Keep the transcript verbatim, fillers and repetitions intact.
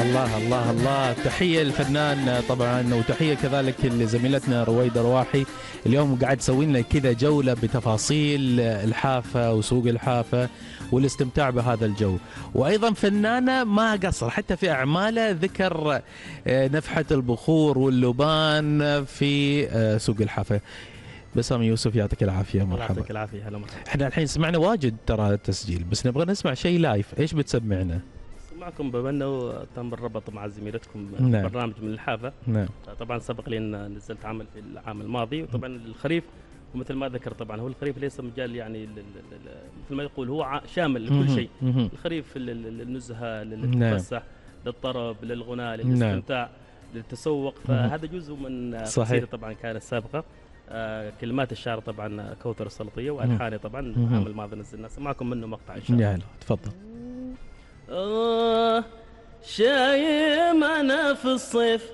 الله الله الله. تحية للفنان طبعا، وتحية كذلك لزميلتنا رويدة رواحي. اليوم قاعد تسوي لنا كذا جولة بتفاصيل الحافة وسوق الحافة والاستمتاع بهذا الجو. وأيضا فنانة ما قصر حتى في أعماله ذكر نفحة البخور واللبان في سوق الحافة. بسام يوسف يعطيك العافية، مرحبا. يعطيك العافية، هلا مرحبا. احنا الحين سمعنا واجد ترى التسجيل، بس نبغى نسمع شيء لايف، ايش بتسمعنا؟ معكم بما انه تم الربط مع زميلتكم نعم. برنامج من الحافة. نعم. طبعا سبق لي ان نزلت عمل في العام الماضي، وطبعا الخريف ومثل ما ذكر طبعا هو الخريف ليس مجال يعني مثل ما يقول هو شامل لكل شيء. الخريف للنزهة، للتفسح، للطرب، للغناء، للاستمتاع، للتسوق، فهذا جزء من قصيدة طبعا كانت سابقة. آه كلمات الشعر طبعا كوثر السلطية، والحاني طبعا العام الماضي نزلنا، سمعكم منه مقطع ان شاء الله. يلا تفضل. آه شايم انا في الصيف